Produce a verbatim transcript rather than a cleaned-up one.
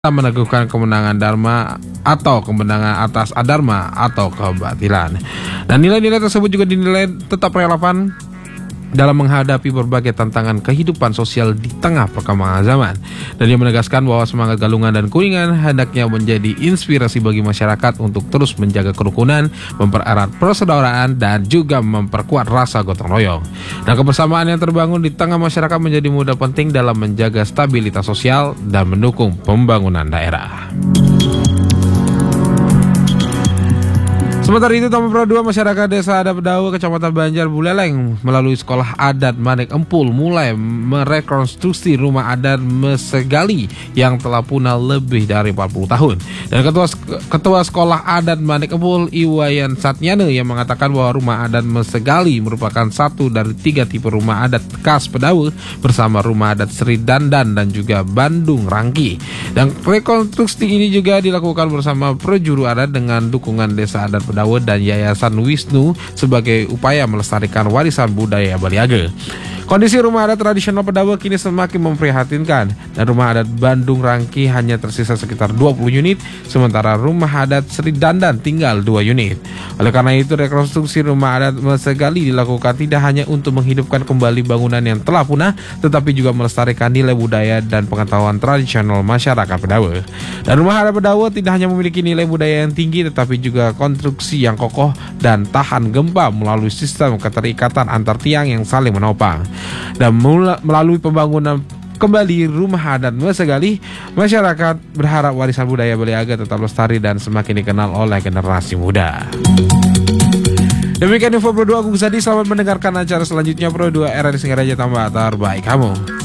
meneguhkan kemenangan dharma atau kemenangan atas adharma atau kebatilan. Dan nilai-nilai tersebut juga dinilai tetap relevan dalam menghadapi berbagai tantangan kehidupan sosial di tengah perkembangan zaman. Dan dia menegaskan bahwa semangat Galungan dan Kuningan hendaknya menjadi inspirasi bagi masyarakat untuk terus menjaga kerukunan, mempererat persaudaraan, dan juga memperkuat rasa gotong royong. Dan kebersamaan yang terbangun di tengah masyarakat menjadi modal penting dalam menjaga stabilitas sosial dan mendukung pembangunan daerah. Sementara itu, Taman Pro dua Masyarakat Desa Adat Bedawa, Kecamatan Banjar Buleleng melalui Sekolah Adat Manik Empul mulai merekonstruksi rumah adat Mesegali yang telah punah lebih dari empat puluh tahun. Dan Ketua Ketua Sekolah Adat Manik Empul, Iwayan Satyane, yang mengatakan bahwa rumah adat Mesegali merupakan satu dari tiga tipe rumah adat khas Bedawa bersama rumah adat Sri Dandan dan juga Bandung Rangki. Dan rekonstruksi ini juga dilakukan bersama Perjuru Adat dengan dukungan Desa Adat Bedawa dan Yayasan Wisnu sebagai upaya melestarikan warisan budaya Baliaga. Kondisi rumah adat tradisional Bedawa kini semakin memprihatinkan, dan rumah adat Bandung Rangki hanya tersisa sekitar dua puluh unit, sementara rumah adat Sri Dandan tinggal dua unit. Oleh karena itu, rekonstruksi rumah adat Mesegali dilakukan tidak hanya untuk menghidupkan kembali bangunan yang telah punah, tetapi juga melestarikan nilai budaya dan pengetahuan tradisional masyarakat Bedawa. Dan rumah adat Bedawa tidak hanya memiliki nilai budaya yang tinggi, tetapi juga konstruksi yang kokoh dan tahan gempa melalui sistem keterikatan antar tiang yang saling menopang. Dan melalui pembangunan kembali rumah adat Mesegali, masyarakat berharap warisan budaya Baliaga tetap lestari dan semakin dikenal oleh generasi muda. Demikian info Pro dua, aku Gusadi. Selamat mendengarkan acara selanjutnya Pro dua R R I Singaraja Tambah terbaik kamu.